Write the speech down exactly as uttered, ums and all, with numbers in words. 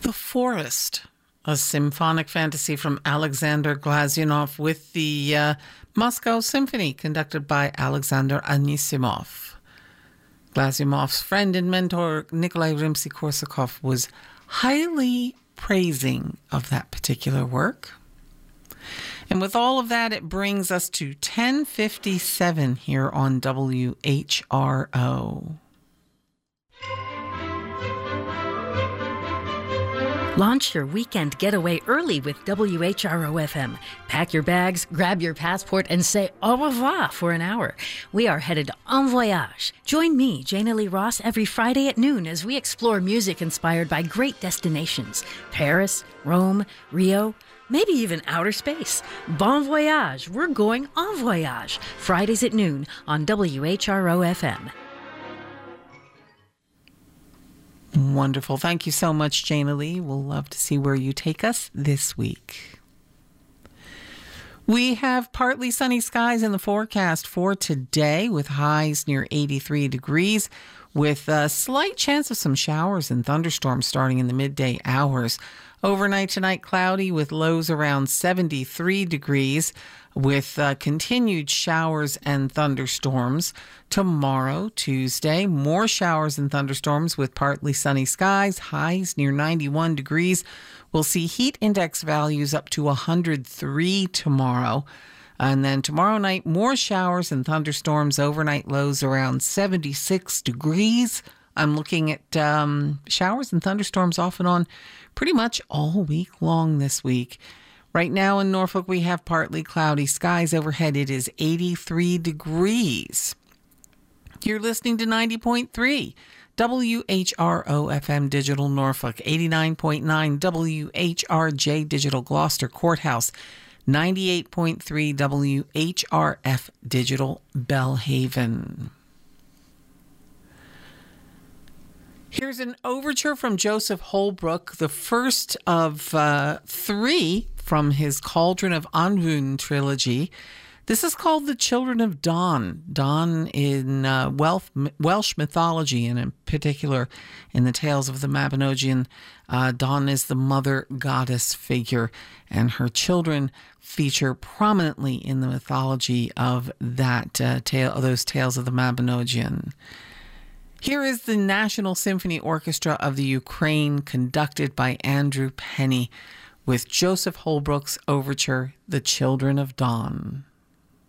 The Forest, a symphonic fantasy from Alexander Glazunov with the uh, Moscow Symphony conducted by Alexander Anisimov. Glazunov's friend and mentor Nikolai Rimsky-Korsakov was highly praising of that particular work. And with all of that, it brings us to ten fifty-seven here on W H R O. Launch your weekend getaway early with W H R O F M. Pack your bags, grab your passport, and say au revoir for an hour. We are headed en voyage. Join me, Jana Lee Ross, every Friday at noon as we explore music inspired by great destinations. Paris, Rome, Rio, maybe even outer space. Bon voyage. We're going en voyage. Fridays at noon on W H R O F M. Wonderful. Thank you so much, Jana Lee. We'll love to see where you take us this week. We have partly sunny skies in the forecast for today with highs near eighty-three degrees with a slight chance of some showers and thunderstorms starting in the midday hours. Overnight tonight, cloudy with lows around seventy-three degrees with uh, continued showers and thunderstorms. Tomorrow, Tuesday, more showers and thunderstorms with partly sunny skies, highs near ninety-one degrees. We'll see heat index values up to one hundred three tomorrow. And then tomorrow night, more showers and thunderstorms, overnight lows around seventy-six degrees. I'm looking at um, showers and thunderstorms off and on pretty much all week long this week. Right now in Norfolk, we have partly cloudy skies overhead. It is eighty-three degrees. You're listening to ninety point three W H R O F M Digital Norfolk, eighty-nine point nine W H R J Digital Gloucester Courthouse, ninety-eight point three W H R F Digital Bellhaven. Here's an overture from Joseph Holbrook, the first of uh, three from his Cauldron of Annwn trilogy. This is called The Children of Dawn. Dawn in uh, Welsh, Welsh mythology, and in particular in the tales of the Mabinogion, uh, Dawn is the mother goddess figure, and her children feature prominently in the mythology of that uh, tale, of those tales of the Mabinogion. Here is the National Symphony Orchestra of the Ukraine, conducted by Andrew Penny, with Joseph Holbrook's overture, The Children of Dawn.